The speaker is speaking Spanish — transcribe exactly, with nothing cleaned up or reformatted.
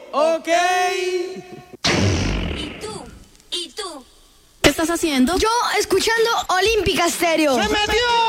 Ok. ¿Y tú? ¿Y tú? ¿Qué estás haciendo? Yo escuchando Olímpica Estéreo. ¡Se metió!